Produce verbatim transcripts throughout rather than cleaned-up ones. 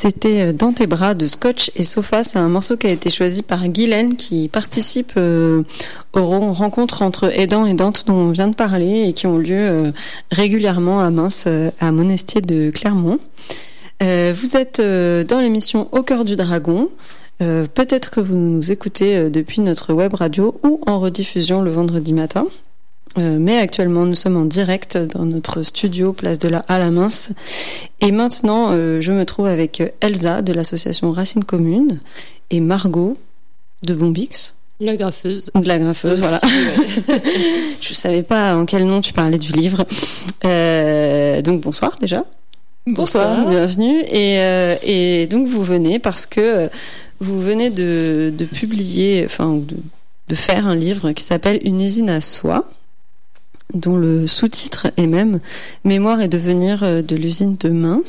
C'était Dans tes bras de Scotch et Sofa. C'est un morceau qui a été choisi par Guylaine qui participe euh, aux rencontres entre aidants et aidantes dont on vient de parler et qui ont lieu euh, régulièrement à Mins, euh, à Monestier de Clermont. Euh, vous êtes euh, dans l'émission Au cœur du dragon. Euh, peut-être que vous nous écoutez euh, depuis notre web radio ou en rediffusion le vendredi matin. Euh, mais actuellement, nous sommes en direct dans notre studio, place de la Halle à Mins. Et maintenant, euh, je me trouve avec Elsa de l'association Racines Communes et Margot de Bombix. La graffeuse. De la graffeuse, voilà. Ouais. Je savais pas en quel nom tu parlais du livre. Euh, donc bonsoir déjà. Bonsoir. Bonsoir, bienvenue. Et, euh, et donc vous venez parce que vous venez de, de publier, enfin de, de faire un livre qui s'appelle Une usine à soie, dont le sous-titre est même Mémoire et devenir de l'usine de Mins.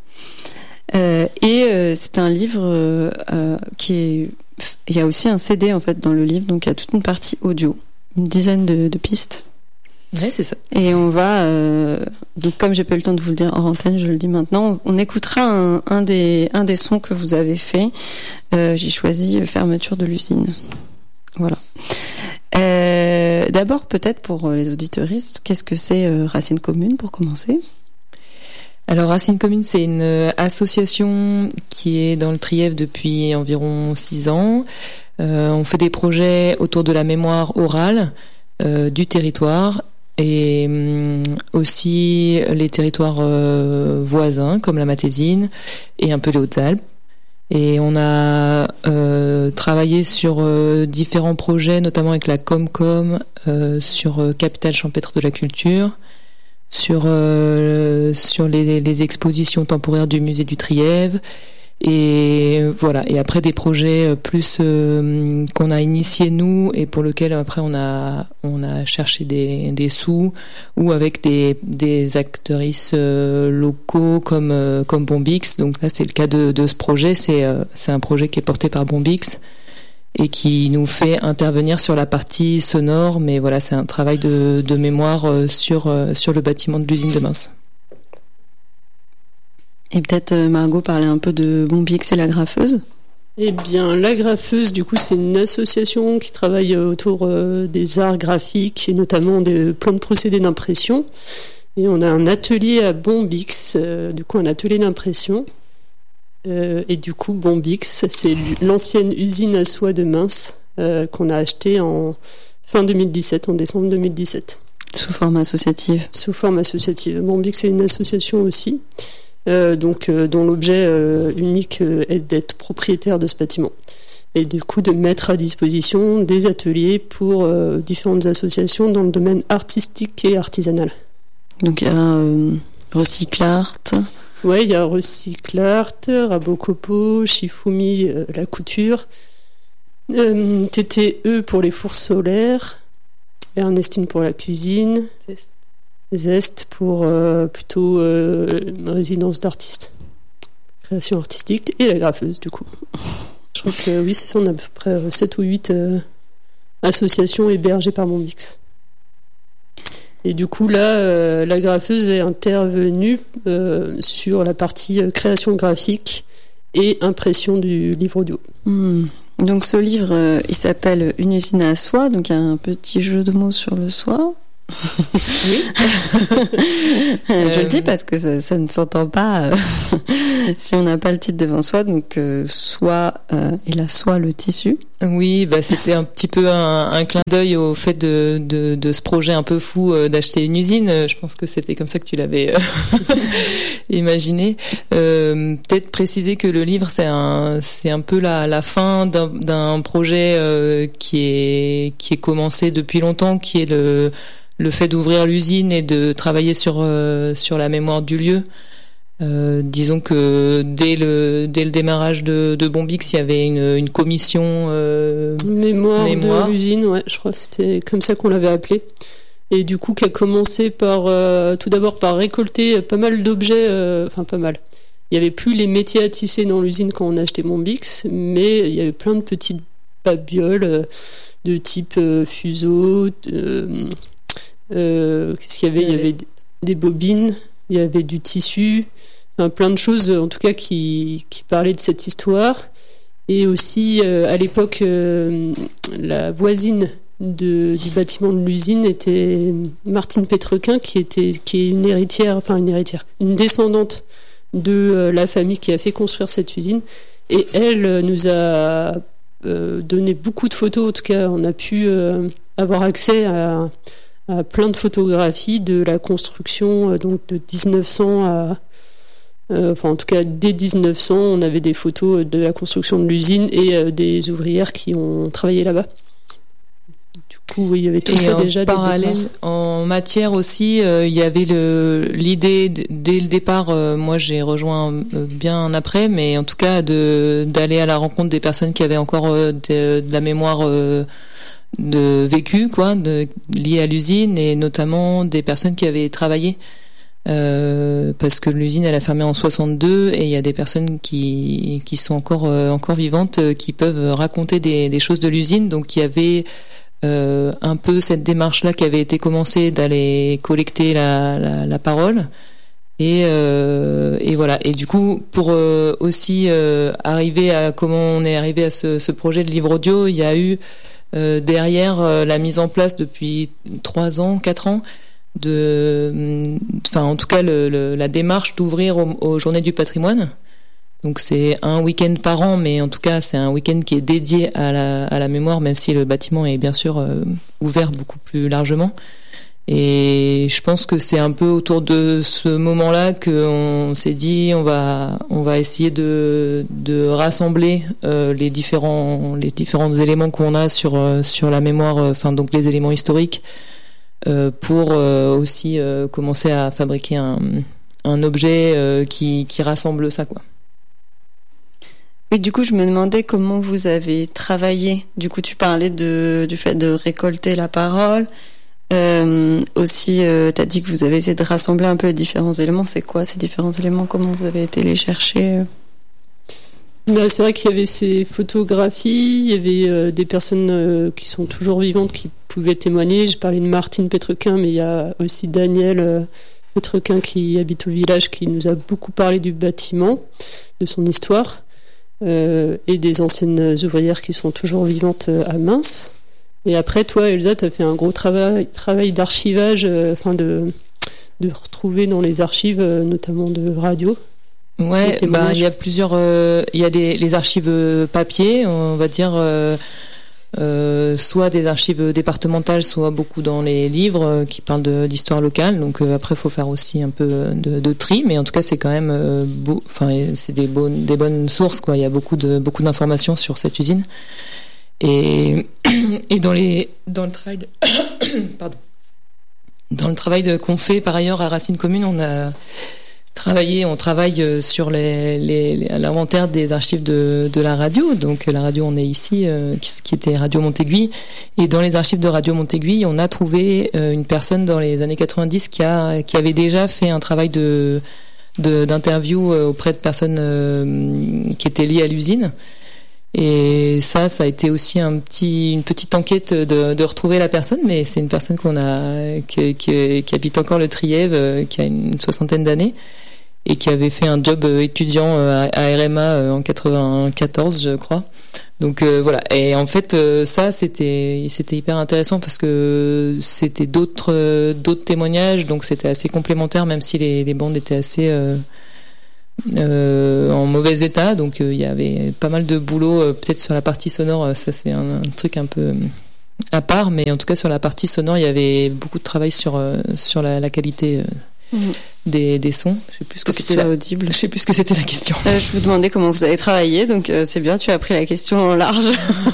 Euh, et euh, c'est un livre euh, qui est... Il y a aussi un C D en fait dans le livre, donc il y a toute une partie audio, une dizaine de, de pistes. Ouais, c'est ça. Et on va... Euh, donc comme j'ai pas eu le temps de vous le dire en antenne, je le dis maintenant, on écoutera un, un, des, un des sons que vous avez fait. Euh, j'ai choisi Fermeture de l'usine. Voilà. Euh, d'abord, peut-être pour les auditeuristes, qu'est-ce que c'est euh, Racines Communes pour commencer ? Alors Racines Communes, c'est une association qui est dans le Trièves depuis environ six ans. Euh, on fait des projets autour de la mémoire orale euh, du territoire et euh, aussi les territoires euh, voisins comme la Matésine et un peu les Hautes-Alpes. Et on a euh, travaillé sur euh, différents projets, notamment avec la Comcom, euh, sur euh, Capitale champêtre de la culture, sur euh, sur les, les expositions temporaires du musée du Trièves, et voilà. Et après des projets plus euh, qu'on a initiés nous et pour lesquels après on a on a cherché des des sous ou avec des des actrices euh, locaux comme euh, comme Bombix. Donc là c'est le cas de de ce projet. C'est euh, c'est un projet qui est porté par Bombix et qui nous fait intervenir sur la partie sonore, mais voilà, c'est un travail de, de mémoire sur, sur le bâtiment de l'usine de Mins. Et peut-être Margot parler un peu de Bombix et la graffeuse. Eh bien, la graffeuse, du coup, c'est une association qui travaille autour des arts graphiques et notamment des plans de procédés d'impression. Et on a un atelier à Bombix, du coup un atelier d'impression. Euh, et du coup, Bombix, c'est l'ancienne usine à soie de Mins euh, qu'on a acheté en fin deux mille dix-sept, en décembre deux mille dix-sept. Sous forme associative. Sous forme associative. Bombix, c'est une association aussi, euh, donc euh, dont l'objet euh, unique euh, est d'être propriétaire de ce bâtiment et du coup de mettre à disposition des ateliers pour euh, différentes associations dans le domaine artistique et artisanal. Donc il y a euh, Recyclart. Ouais, il y a Recyclart, Rabocopo, Shifumi, euh, la couture, euh, T T E pour les fours solaires, Ernestine pour la cuisine, Zest, Zest pour euh, plutôt euh, résidence d'artiste, création artistique, et la graffeuse du coup. Je crois que oui, c'est ça, on a à peu près sept ou huit euh, associations hébergées par Bombix. Et du coup, là, euh, la graffeuse est intervenue euh, sur la partie euh, création graphique et impression du livre audio. Mmh. Donc ce livre, euh, il s'appelle Une usine à soie, donc il y a un petit jeu de mots sur le soie. Oui. Je le dis parce que ça, ça ne s'entend pas euh, si on n'a pas le titre devant soi. Donc euh, soie euh, et la soie, le tissu. Oui, bah c'était un petit peu un, un clin d'œil au fait de, de, de ce projet un peu fou euh, d'acheter une usine. Je pense que c'était comme ça que tu l'avais euh, imaginé. Euh, peut-être préciser que le livre c'est un c'est un peu la, la fin d'un, d'un projet euh, qui est qui est commencé depuis longtemps, qui est le le fait d'ouvrir l'usine et de travailler sur euh, sur la mémoire du lieu. Euh, disons que dès le dès le démarrage de, de Bombix, il y avait une, une commission euh, mémoire, mémoire de l'usine, ouais, je crois que c'était comme ça qu'on l'avait appelé. Et du coup, qui a commencé par euh, tout d'abord par récolter pas mal d'objets, euh, enfin pas mal. Il y avait plus les métiers à tisser dans l'usine quand on a acheté Bombix, mais il y avait plein de petites babioles euh, de type euh, fuseau. Euh, euh, qu'est-ce qu'il y avait ? Il y avait des bobines, il y avait du tissu. enfin, plein de choses, en tout cas, qui, qui parlaient de cette histoire. Et aussi, euh, à l'époque, euh, la voisine de, du bâtiment de l'usine était Martine Pétrequin, qui était, qui est une héritière, enfin une héritière, une descendante de euh, la famille qui a fait construire cette usine. Et elle euh, nous a euh, donné beaucoup de photos. En tout cas, on a pu euh, avoir accès à, à plein de photographies de la construction, euh, donc de dix-neuf cents à Euh, enfin, en tout cas, dès dix-neuf cents, on avait des photos de la construction de l'usine et euh, des ouvrières qui ont travaillé là-bas. Du coup, oui, il y avait tout et ça en déjà. Parallèle, en matière aussi, euh, il y avait le, l'idée, d- dès le départ, euh, moi j'ai rejoint euh, bien après, mais en tout cas, de, d'aller à la rencontre des personnes qui avaient encore euh, de, de la mémoire euh, de vécu, quoi, de, liée à l'usine, et notamment des personnes qui avaient travaillé. Euh, parce que l'usine elle a fermé en soixante-deux et il y a des personnes qui qui sont encore euh, encore vivantes euh, qui peuvent raconter des des choses de l'usine. Donc il y avait euh, un peu cette démarche là qui avait été commencée d'aller collecter la la, la parole et euh, et voilà. Et du coup pour euh, aussi euh, arriver à comment on est arrivé à ce ce projet de livre audio, il y a eu euh, derrière euh, la mise en place depuis trois ans, quatre ans de, enfin en tout cas le, le, la démarche d'ouvrir aux, aux Journées du patrimoine. Donc c'est un week-end par an, mais en tout cas c'est un week-end qui est dédié à la, à la mémoire, même si le bâtiment est bien sûr euh, ouvert beaucoup plus largement. Et je pense que c'est un peu autour de ce moment-là qu'on s'est dit on va on va essayer de de rassembler euh, les différents les différents éléments qu'on a sur euh, sur la mémoire, enfin euh, donc les éléments historiques. Euh, pour euh, aussi euh, commencer à fabriquer un, un objet euh, qui, qui rassemble ça, quoi. Et du coup, je me demandais comment vous avez travaillé. Du coup, tu parlais de, du fait de récolter la parole. Euh, aussi, euh, tu as dit que vous avez essayé de rassembler un peu les différents éléments. C'est quoi ces différents éléments? Comment vous avez été les chercher? Ben, c'est vrai qu'il y avait ces photographies, il y avait euh, des personnes euh, qui sont toujours vivantes qui pouvaient témoigner. J'ai parlé de Martine Pétrequin, mais il y a aussi Daniel euh, Pétrequin qui habite au village, qui nous a beaucoup parlé du bâtiment, de son histoire, euh, et des anciennes ouvrières qui sont toujours vivantes euh, à Mince. Et après, toi, Elsa, tu as fait un gros travail, travail d'archivage, euh, enfin de, de retrouver dans les archives, euh, notamment de radio. Ouais, bah il y a plusieurs, euh, il y a des les archives papier, on va dire, euh, euh, soit des archives départementales, soit beaucoup dans les livres euh, qui parlent de d'histoire locale. Donc euh, après, faut faire aussi un peu de, de tri, mais en tout cas, c'est quand même, euh, beau, enfin c'est des bonnes des bonnes sources, quoi. Il y a beaucoup de beaucoup d'informations sur cette usine et et dans les dans le travail, de, pardon, dans le travail de, qu'on fait par ailleurs à Racine Commune, on a travailler, on travaille sur les, les, les, l'inventaire des archives de, de la radio. Donc la radio, on est ici, euh, qui, qui était Radio Montéguy. Et dans les archives de Radio Montéguy, on a trouvé euh, une personne dans les années quatre-vingt-dix qui a qui avait déjà fait un travail de, de d'interview auprès de personnes euh, qui étaient liées à l'usine. Et ça, ça a été aussi un petit, une petite enquête de, de retrouver la personne, mais c'est une personne qu'on a, qui, qui, qui habite encore le Trièves, qui a une soixantaine d'années et qui avait fait un job étudiant à, à R M A en quatre-vingt-quatorze, je crois. Donc euh, voilà. Et en fait, euh, ça, c'était, c'était hyper intéressant parce que c'était d'autres, d'autres témoignages, donc c'était assez complémentaire, même si les, les bandes étaient assez euh, Euh, en mauvais état, donc il euh, y avait pas mal de boulot, euh, peut-être sur la partie sonore, euh, ça c'est un, un truc un peu euh, à part, mais en tout cas sur la partie sonore, il y avait beaucoup de travail sur euh, sur la, la qualité euh, mmh. des, des sons. Je sais plus ce que, que c'était la... audible. Je sais plus ce que c'était la question. Euh, je vous demandais comment vous avez travaillé, donc euh, c'est bien, tu as pris la question en large.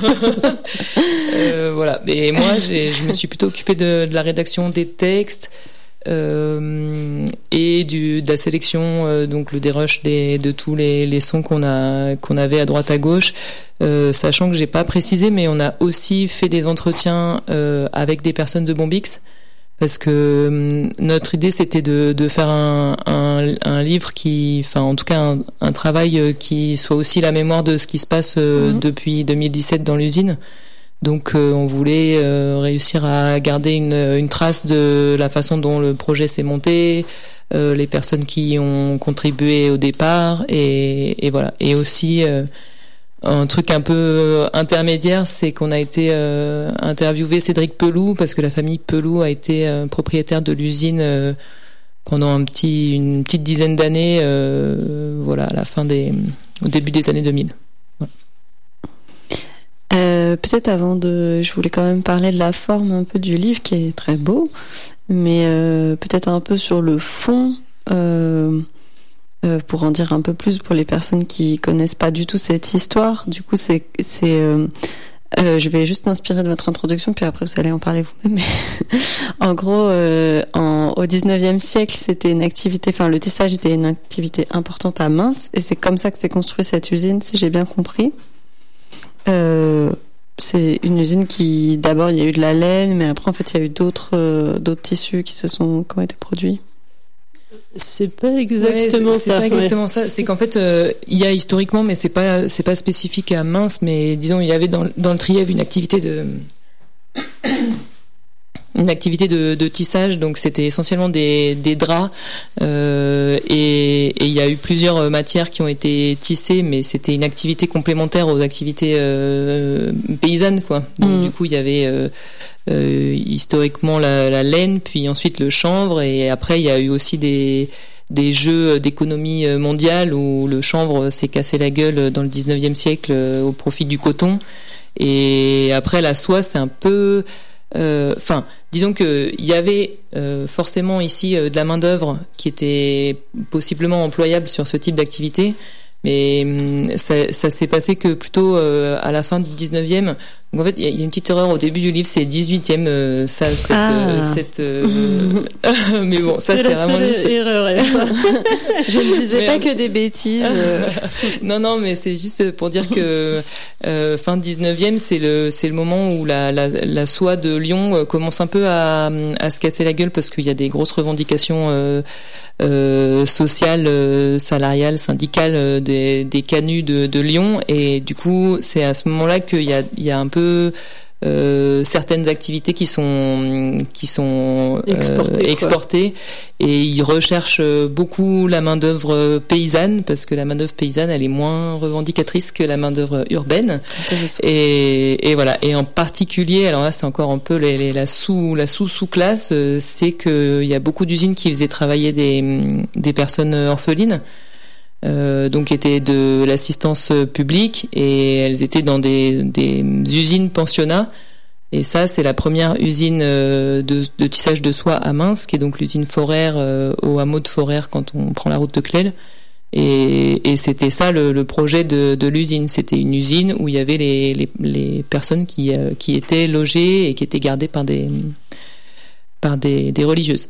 euh, voilà. Et moi, j'ai, je me suis plutôt occupée de, de la rédaction des textes. Euh, et du de la sélection, euh, donc le dérush des de tous les les sons qu'on a qu'on avait à droite à gauche, euh, sachant que j'ai pas précisé, mais on a aussi fait des entretiens euh, avec des personnes de Bombix, parce que euh, notre idée c'était de de faire un un, un livre qui, enfin en tout cas un, un travail qui soit aussi la mémoire de ce qui se passe euh, mmh. depuis deux mille dix-sept dans l'usine. Donc euh, on voulait euh, réussir à garder une, une trace de la façon dont le projet s'est monté, euh, les personnes qui ont contribué au départ, et, et voilà. Et aussi euh, un truc un peu intermédiaire, c'est qu'on a été euh, interviewé Cédric Peloux, parce que la famille Peloux a été euh, propriétaire de l'usine euh, pendant un petit, une petite dizaine d'années, euh, voilà, à la fin des, au début des années deux mille. Ouais. Euh, peut-être avant de, je voulais quand même parler de la forme un peu du livre qui est très beau, mais euh, peut-être un peu sur le fond, euh, euh, pour en dire un peu plus pour les personnes qui connaissent pas du tout cette histoire. Du coup, c'est, c'est, euh, euh, je vais juste m'inspirer de votre introduction, puis après vous allez en parler vous-même. En gros, euh, en, au dix-neuvième siècle, c'était une activité, enfin le tissage était une activité importante à Mins, et c'est comme ça que s'est construite cette usine, si j'ai bien compris. Euh, c'est une usine qui, d'abord, il y a eu de la laine, mais après, en fait, il y a eu d'autres, euh, d'autres tissus qui se sont, qui ont été produits. C'est pas exactement ouais, c'est, ça. C'est pas exactement ouais. ça. C'est qu'en fait, euh, il y a historiquement, mais c'est pas, c'est pas spécifique à Mins, mais disons, il y avait dans, dans le Trièves une activité de, une activité de, de tissage, donc c'était essentiellement des, des draps, euh, et, et il y a eu plusieurs matières qui ont été tissées, mais c'était une activité complémentaire aux activités euh, paysannes, quoi. Donc mmh. du coup, il y avait euh, euh, historiquement la, la laine, puis ensuite le chanvre, et après il y a eu aussi des des jeux d'économie mondiale où le chanvre s'est cassé la gueule dans le dix-neuvième siècle au profit du coton, et après la soie, c'est un peu Enfin, euh, disons que il y avait euh, forcément ici euh, de la main d'œuvre qui était possiblement employable sur ce type d'activité, mais hum, ça, ça s'est passé que plutôt euh, à la fin du dix-neuvième. Donc en fait, il y, y a une petite erreur au début du livre, c'est dix-huitième. Euh, ça, cette, ah. euh, cette euh, mais bon, ça c'est, c'est la vraiment seule juste erreur. Ça. Je ne disais mais, pas que des bêtises. non, non, mais c'est juste pour dire que euh, fin dix-neuvième, c'est le c'est le moment où la la, la soie de Lyon commence un peu à à se casser la gueule, parce qu'il y a des grosses revendications euh, euh, sociales, euh, salariales, syndicales euh, des des canuts de de Lyon, et du coup, c'est à ce moment-là qu'il y a il y a un peu Euh, certaines activités qui sont qui sont euh, exportées, exportées et ils recherchent beaucoup la main d'œuvre paysanne, parce que la main d'œuvre paysanne, elle est moins revendicatrice que la main d'œuvre urbaine. Et, et voilà. Et en particulier, alors là, c'est encore un peu les, les, la sous la sous sous classe, c'est que il y a beaucoup d'usines qui faisaient travailler des des personnes orphelines. Euh, donc étaient de l'assistance publique, et elles étaient dans des, des usines pensionnats, et ça c'est la première usine euh, de, de tissage de soie à Mins, qui est donc l'usine Foraire euh, au hameau de Foraire quand on prend la route de Clel, et, et c'était ça le, le projet de, de l'usine. C'était une usine où il y avait les, les, les personnes qui, euh, qui étaient logées et qui étaient gardées par des, par des, des religieuses.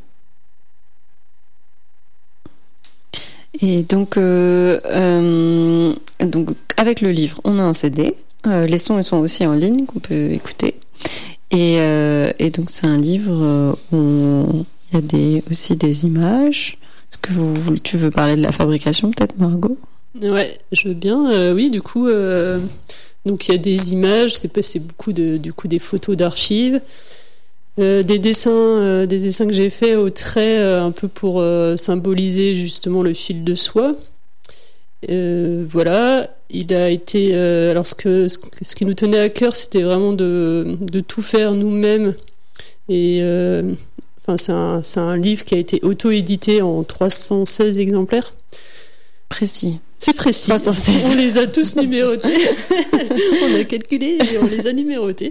Et donc, euh, euh, donc, avec le livre, on a un C D. Euh, les sons, ils sont aussi en ligne, qu'on peut écouter. Et, euh, et donc, c'est un livre où il y a des, aussi des images. Est-ce que vous, tu veux parler de la fabrication, peut-être, Margot ? Ouais, je veux bien. Euh, oui, du coup, euh, donc il y a des images. C'est, c'est beaucoup de, du coup, des photos d'archives. Euh, des dessins, euh, des dessins que j'ai faits au trait, euh, un peu pour euh, symboliser justement le fil de soie. Euh, voilà, il a été. Euh, alors ce que ce qui nous tenait à cœur, c'était vraiment de de tout faire nous-mêmes. Et euh, enfin, c'est un c'est un livre qui a été auto-édité en trois cent seize exemplaires. Précis. C'est précis. trois cent seize. On les a tous numérotés. On a calculé et on les a numérotés.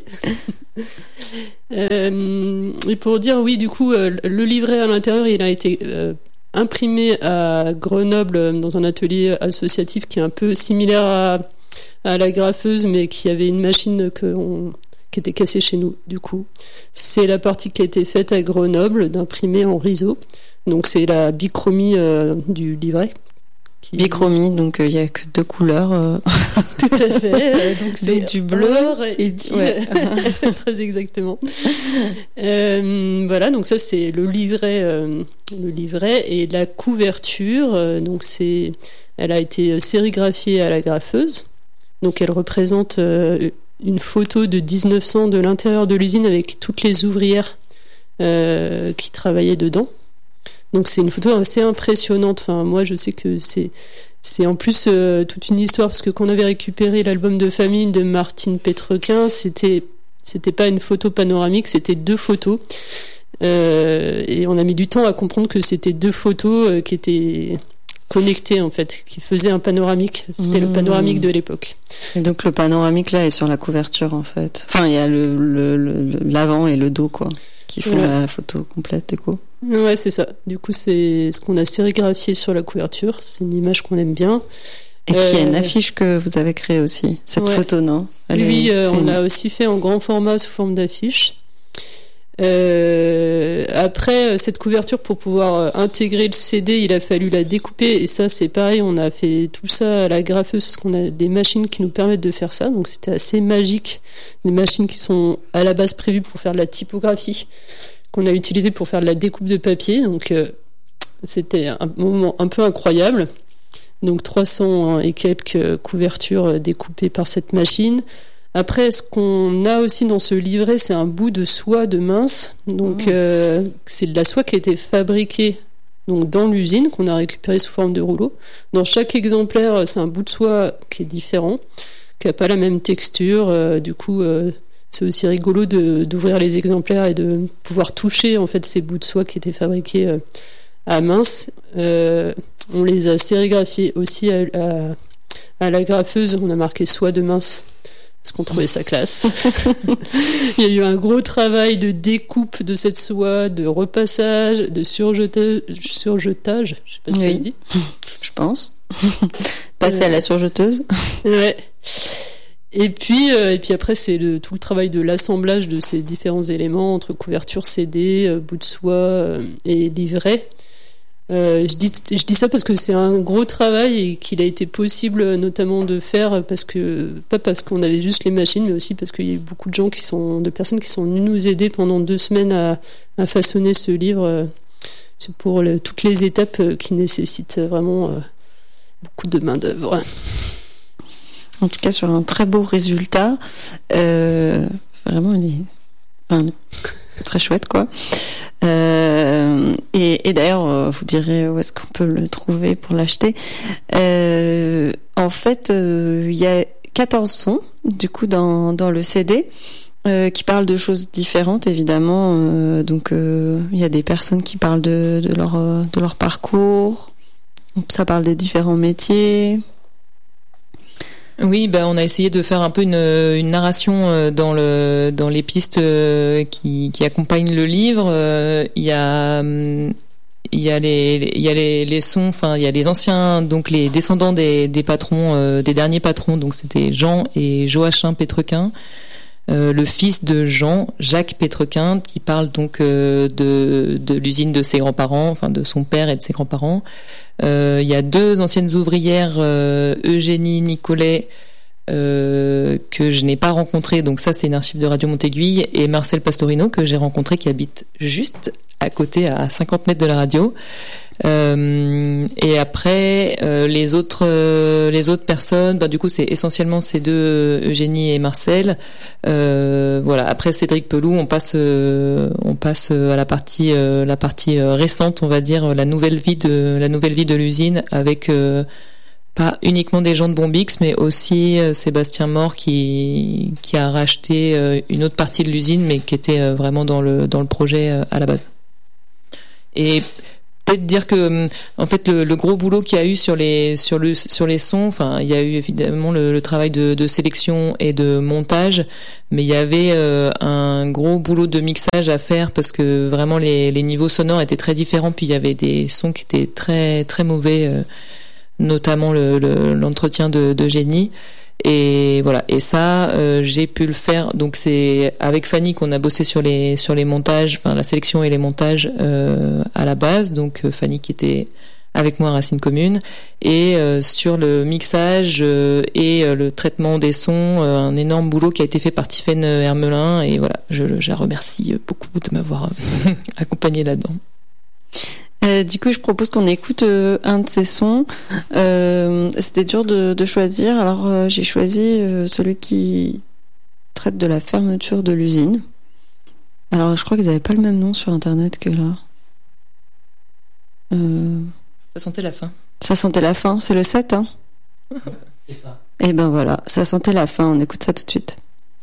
Euh, et pour dire, oui, du coup, euh, le livret à l'intérieur, il a été euh, imprimé à Grenoble dans un atelier associatif qui est un peu similaire à, à la graffeuse, mais qui avait une machine que on, qui était cassée chez nous. Du coup, c'est la partie qui a été faite à Grenoble, d'imprimer en riseau. Donc, c'est la bichromie euh, du livret. Qui... Bichromie, donc il euh, y a que deux couleurs. Euh... Tout à fait. Euh, donc c'est donc, du bleu et du ouais. Très exactement. Euh, voilà, donc ça c'est le livret, euh, le livret et la couverture. Euh, donc c'est, elle a été sérigraphiée à la graffeuse. Donc elle représente euh, une photo de dix-neuf cents de l'intérieur de l'usine avec toutes les ouvrières euh, qui travaillaient dedans. Donc c'est une photo assez impressionnante. Enfin, moi, je sais que c'est c'est en plus euh, toute une histoire parce que quand on avait récupéré l'album de famille de Martine Pétrequin, c'était c'était pas une photo panoramique, c'était deux photos. Euh, et on a mis du temps à comprendre que c'était deux photos euh, qui étaient connectées en fait, qui faisaient un panoramique. C'était mmh. le panoramique de l'époque. Et donc le panoramique là est sur la couverture en fait. Enfin, il y a le, le, le l'avant et le dos quoi, qui font voilà. la photo complète du coup. Ouais, c'est ça. Du coup, c'est ce qu'on a sérigraphié sur la couverture. C'est une image qu'on aime bien. Et euh... qui est une affiche que vous avez créée aussi, cette ouais. photo, non? Elle Oui, est... euh, on une... l'a aussi fait en grand format sous forme d'affiche. Euh, après cette couverture, pour pouvoir intégrer le C D, il a fallu la découper et ça c'est pareil, on a fait tout ça à la graffeuse parce qu'on a des machines qui nous permettent de faire ça, donc c'était assez magique. Des machines qui sont à la base prévues pour faire de la typographie, qu'on a utilisé pour faire de la découpe de papier, donc euh, c'était un moment un peu incroyable. Donc trois cents et quelques couvertures découpées par cette machine. Après, ce qu'on a aussi dans ce livret, c'est un bout de soie de mince. Donc, oh. euh, c'est de la soie qui a été fabriquée donc dans l'usine, qu'on a récupérée sous forme de rouleau. Dans chaque exemplaire, c'est un bout de soie qui est différent, qui n'a pas la même texture. Euh, du coup, euh, c'est aussi rigolo de, d'ouvrir les exemplaires et de pouvoir toucher en fait ces bouts de soie qui étaient fabriqués euh, à mince. Euh, on les a sérigraphiés aussi à, à, à la graffeuse. On a marqué soie de mince. Parce qu'on trouvait ça classe. Il y a eu un gros travail de découpe de cette soie, de repassage, de surjetage, surjetage je sais pas si oui. ça se dit. Je pense. Passer euh... à la surjeteuse. Ouais. Et puis, euh, et puis après, c'est le, tout le travail de l'assemblage de ces différents éléments entre couverture C D, euh, bout de soie euh, et livret. Euh, je dis, je dis ça parce que c'est un gros travail et qu'il a été possible notamment de faire parce que, pas parce qu'on avait juste les machines, mais aussi parce qu'il y a eu beaucoup de gens qui sont, de personnes qui sont venues nous aider pendant deux semaines à, à façonner ce livre. C'est pour le, toutes les étapes qui nécessitent vraiment euh, beaucoup de main d'œuvre. En tout cas, sur un très beau résultat, euh, vraiment, il est, enfin, très chouette, quoi. Euh, et, et d'ailleurs, vous direz où est-ce qu'on peut le trouver pour l'acheter. Euh, en fait, euh, il y a quatorze sons, du coup, dans, dans le C D, euh, qui parlent de choses différentes, évidemment. Euh, donc, euh, il y a des personnes qui parlent de, de, leur, de leur parcours. Ça parle des différents métiers. Oui, bah on a essayé de faire un peu une, une narration dans le dans les pistes qui qui accompagnent le livre. Il y a il y a les il y a les les sons, enfin il y a les anciens, donc les descendants des des patrons, des derniers patrons. Donc c'était Jean et Joachim Pétrequin. Euh, le fils de Jean, Jacques Pétrequin, qui parle donc euh, de de l'usine de ses grands-parents, enfin de son père et de ses grands-parents. Euh, il y a deux anciennes ouvrières, euh, Eugénie Nicolet, euh, que je n'ai pas rencontré, donc ça c'est une archive de Radio Montéguille, et Marcel Pastorino que j'ai rencontré, qui habite juste à côté, à cinquante mètres de la radio. Euh, et après euh, les autres euh, les autres personnes, bah du coup c'est essentiellement ces deux, Eugénie et Marcel. Euh, voilà. Après Cédric Peloux, on passe euh, on passe à la partie euh, la partie récente, on va dire, la nouvelle vie de la nouvelle vie de l'usine, avec euh, pas uniquement des gens de Bombix, mais aussi euh, Sébastien Mort qui qui a racheté euh, une autre partie de l'usine, mais qui était euh, vraiment dans le dans le projet euh, à la base. Et peut-être dire que en fait le, le gros boulot qu'il y a eu sur les sur le sur les sons, enfin il y a eu évidemment le, le travail de, de sélection et de montage, mais il y avait euh, un gros boulot de mixage à faire parce que vraiment les les niveaux sonores étaient très différents, puis il y avait des sons qui étaient très très mauvais, euh, notamment le, le l'entretien de, de Génie. Et voilà, et ça euh, j'ai pu le faire, donc c'est avec Fanny qu'on a bossé sur les sur les montages, enfin la sélection et les montages euh, à la base, donc euh, Fanny qui était avec moi à Racine Commune, et euh, sur le mixage euh, et euh, le traitement des sons, euh, un énorme boulot qui a été fait par Tiffaine Hermelin, et voilà, je, je la remercie beaucoup de m'avoir accompagnée là-dedans. Euh, du coup, je propose qu'on écoute euh, un de ces sons. Euh, c'était dur de, de choisir, alors euh, j'ai choisi euh, celui qui traite de la fermeture de l'usine. Alors, je crois qu'ils n'avaient pas le même nom sur Internet que là. Euh... Ça sentait la fin. Ça sentait la fin, c'est le sept, hein. C'est ça. Et ben voilà, ça sentait la fin, on écoute ça tout de suite.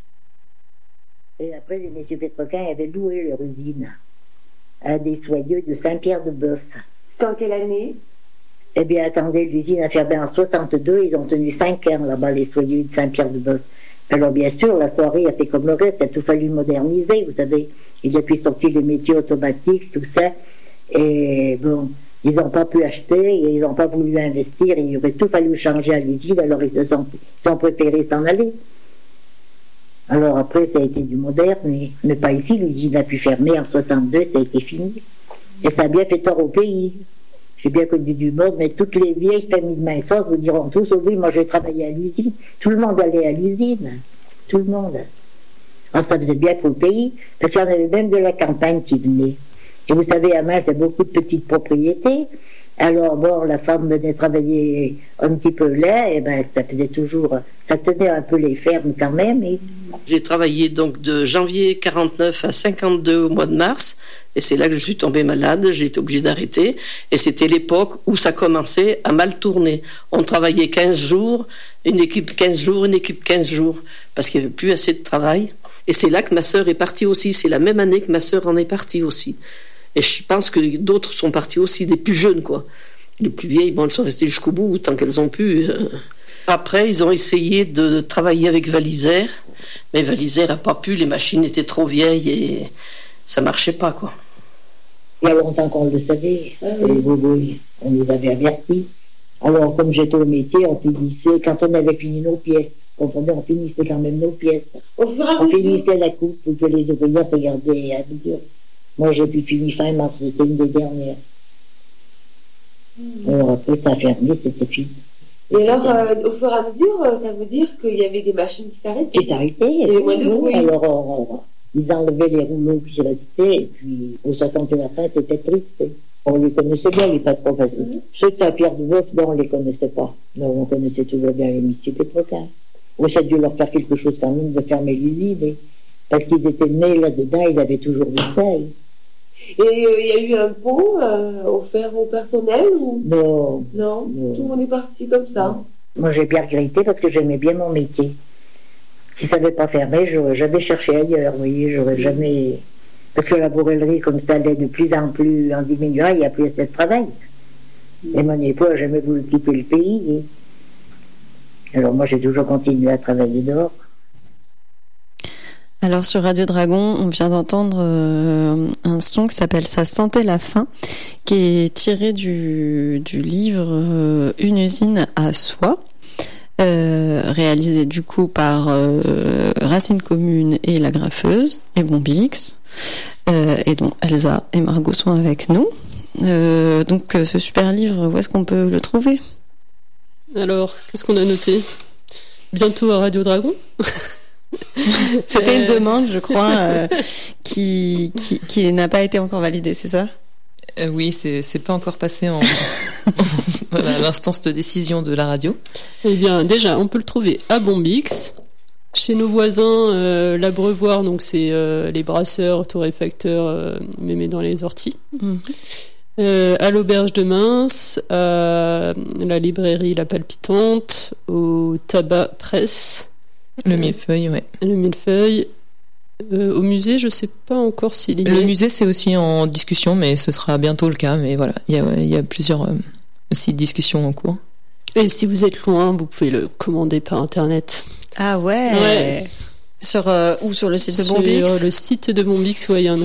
Et après, les messieurs Pétroquin avaient loué leur usine à des soyeux de Saint-Pierre-de-Bœuf. C'était en quelle année? Eh bien, attendez, l'usine a fermé en soixante-deux, ils ont tenu cinq ans là-bas, les soyeux de Saint-Pierre-de-Bœuf. Alors, bien sûr, la soirée a fait comme le reste, il a tout fallu moderniser, vous savez. Il a pu sortir les métiers automatiques, tout ça. Et bon, ils n'ont pas pu acheter, ils n'ont pas voulu investir, il aurait tout fallu changer à l'usine, alors ils, se sont, ils ont préféré s'en aller. Alors après, ça a été du moderne, mais, mais pas ici, l'usine a pu fermer en soixante-deux, ça a été fini. Et ça a bien fait tort au pays. J'ai bien connu du monde, mais toutes les vieilles familles de Mainsois vous diront tous, oh oui, moi j'ai travaillé à l'usine. Tout le monde allait à l'usine. Tout le monde. Alors ça faisait bien pour le pays, parce qu'il y en avait même de la campagne qui venait. Et vous savez, à Mainz, il y a beaucoup de petites propriétés. Alors bon, la femme venait travailler un petit peu là, et ben ça faisait toujours, ça tenait un peu les fermes quand même. Et... J'ai travaillé donc de janvier quarante-neuf à cinquante-deux au mois de mars, et c'est là que je suis tombée malade, j'ai été obligée d'arrêter, et c'était l'époque où ça commençait à mal tourner. On travaillait quinze jours, une équipe quinze jours, une équipe quinze jours, parce qu'il n'y avait plus assez de travail. Et c'est là que ma sœur est partie aussi, c'est la même année que ma sœur en est partie aussi. Et je pense que d'autres sont partis aussi, des plus jeunes, quoi. Les plus vieilles, bon, elles sont restées jusqu'au bout, tant qu'elles ont pu. Après, ils ont essayé de travailler avec Valisère, mais Valisère n'a pas pu, les machines étaient trop vieilles et ça marchait pas, quoi. Il y a longtemps qu'on le savait, et oui, on nous avait avertis. Alors, comme j'étais au métier, on finissait, quand on avait fini nos pièces, comprenez, on finissait quand même nos pièces. On finissait la coupe pour que les ouvriers regardaient à mesure. Moi, j'ai pu finir fin mars, c'était une des dernières. Mmh. Alors après, ça a fermé, c'était fini. Et alors, euh, au fur et à mesure, euh, ça veut dire qu'il y avait des machines qui s'arrêtaient? Qui s'arrêtaient, et moins de bruit. Alors, on, on, ils enlevaient les rouleaux qui restaient, et puis, au soixante et la fin, c'était triste. On les connaissait bien, les patrons, parce que mmh. ceux de Saint-Pierre-de-Bœuf, non, on les connaissait pas. Non, on connaissait toujours bien les messieurs Pétroquin. On s'est dû leur faire quelque chose quand même de fermer l'usine, parce qu'ils étaient nés là-dedans, ils avaient toujours vu ça. Et il euh, y a eu un pont euh, offert au personnel ou... non, non, non. Tout le monde est parti comme ça. Non. Moi, j'ai bien regretté parce que j'aimais bien mon métier. Si ça n'avait pas fermé, j'aurais jamais cherché ailleurs, vous voyez, j'aurais jamais... Parce que la bourrellerie, comme ça allait de plus en plus en diminuant, il n'y a plus assez de travail. Mm. Et mon époux n'a jamais voulu quitter le pays. Et... Alors moi, j'ai toujours continué à travailler dehors. Alors sur Radio Dragon, on vient d'entendre euh, un son qui s'appelle Ça sentait la fin, qui est tiré du, du livre euh, Une usine à soi, euh, réalisé du coup par euh, Racine Commune et La Graffeuse et Bombix, euh, et dont Elsa et Margot sont avec nous. Euh, donc ce super livre, où est-ce qu'on peut le trouver? Alors, qu'est-ce qu'on a noté? Bientôt à Radio Dragon. C'était une demande, je crois, euh, qui, qui, qui n'a pas été encore validée, c'est ça? euh, Oui, c'est, c'est pas encore passé en voilà, l'instance de décision de la radio. Eh bien, déjà, on peut le trouver à Bombix, chez nos voisins, euh, l'Abreuvoir, donc c'est euh, les brasseurs, torréfacteurs, euh, mémés dans les orties. Mmh. Euh, à l'Auberge de Mainz, à la librairie La Palpitante, au Tabac Presse. Le millefeuille, ouais. Le millefeuille. Euh, au musée, je sais pas encore s'il y est. Le musée, c'est aussi en discussion, mais ce sera bientôt le cas. Mais voilà, il y a, il y a plusieurs euh, aussi discussions en cours. Et si vous êtes loin, vous pouvez le commander par Internet. Ah ouais, ouais. Sur, euh, ou sur le site de Bombix? Sur le site de Bombix, ouais, il y en a.